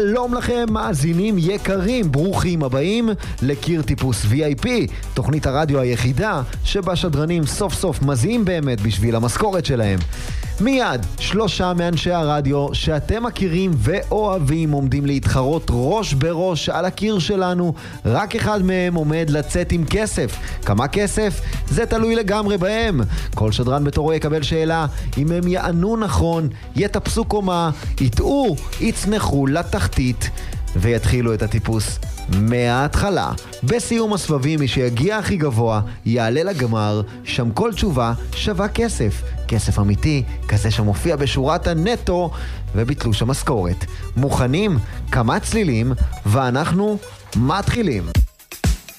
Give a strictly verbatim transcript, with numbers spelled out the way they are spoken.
שלום לכם מאזינים יקרים, ברוכים הבאים לקיר טיפוס וי איי פי, תוכנית הרדיו היחידה שבה שדרנים סוף סוף מזיעים באמת בשביל המשכורת שלהם. מיד שלושה מאנשי הרדיו שאתם מכירים ואוהבים עומדים להתחרות ראש בראש על הקיר שלנו. רק אחד מהם עומד לצאת עם כסף. כמה כסף? זה תלוי לגמרי בהם. כל שדרן בתורו יקבל שאלה, אם הם יענו נכון, יטפסו קומה, יטעו, יצנחו לתחתית ויתחילו את הטיפוס מההתחלה. בסיום הסבבים מי שיגיע הכי גבוה יעלה לגמר, שם כל תשובה שווה כסף. כסף אמיתי, כזה שמופיע בשורת הנטו ובתלוש המשכורת. מוכנים? כמה צלילים ואנחנו מתחילים.